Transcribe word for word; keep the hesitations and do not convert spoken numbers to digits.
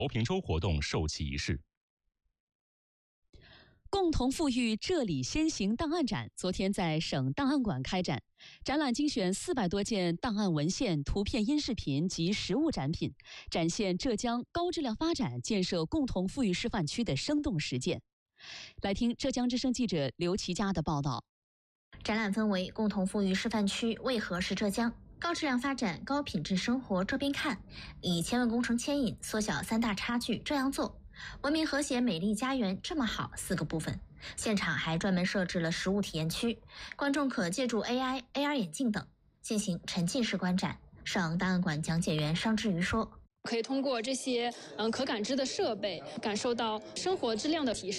投屏抽活动授旗仪式。 共同富裕这里先行档案展昨天在省档案馆开展，展览精选四百多件档案文献、图片、音视频及实物展品，展现浙江高质量发展建设共同富裕示范区的生动实践。来听浙江之声记者刘琦佳的报道。 展览分为共同富裕示范区为何是浙江、高质量发展、高品质生活这边看，以千万工程牵引，缩小三大差距这样做，文明和谐美丽家园这么好四个部分。现场还专门设置了实物体验区，观众可借助 A I、A R 眼镜等进行沉浸式观展。省档案馆讲解员商志瑜说， 可以通过这些嗯可感知的设备，感受到生活质量的提升。